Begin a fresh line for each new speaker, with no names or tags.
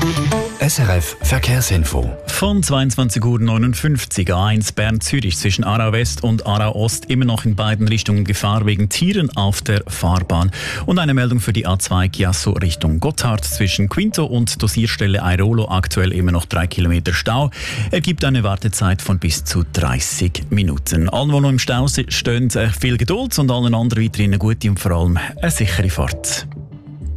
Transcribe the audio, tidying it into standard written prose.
SRF Verkehrsinfo.
Von 22:59 Uhr A1 Bern-Zürich zwischen Aarau West und Aarau Ost immer noch in beiden Richtungen Gefahr wegen Tieren auf der Fahrbahn. Und eine Meldung für die A2 Chiasso Richtung Gotthard zwischen Quinto und Dosierstelle Airolo aktuell immer noch 3 Kilometer Stau. Ergibt eine Wartezeit von bis zu 30 Minuten. Allen, die noch im Stau stehen, viel Geduld und allen anderen weiterhin eine gute und vor allem eine sichere Fahrt.